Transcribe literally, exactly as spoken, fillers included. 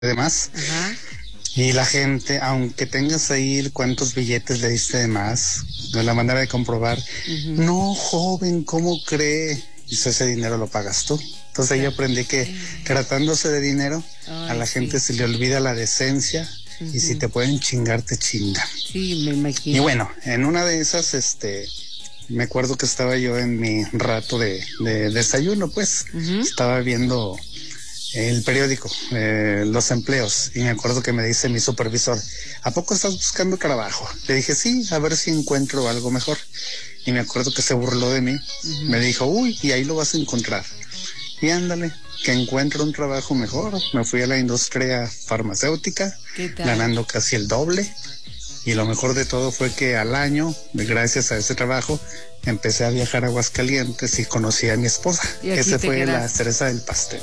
demás. Ajá. Y la gente, aunque tengas ahí cuántos billetes le diste de más, de la manera de comprobar, uh-huh. No, joven, ¿cómo cree? Y ese dinero lo pagas tú. Entonces ahí aprendí que tratándose de dinero, Ay, a la sí. gente se le olvida la decencia, uh-huh. y si te pueden chingar, te chingan. Sí, me imagino. Y bueno, en una de esas, este, me acuerdo que estaba yo en mi rato de, de desayuno, pues, uh-huh. estaba viendo el periódico, eh, los empleos, y me acuerdo que me dice mi supervisor, ¿a poco estás buscando trabajo? Le dije, sí, a ver si encuentro algo mejor. Y me acuerdo que se burló de mí, uh-huh. me dijo, uy, y ahí lo vas a encontrar. Y ándale, que encuentro un trabajo mejor. Me fui a la industria farmacéutica, ganando casi el doble. Y lo mejor de todo fue que al año, gracias a ese trabajo, empecé a viajar a Aguascalientes y conocí a mi esposa. Esa fue quedaste. La cereza del pastel.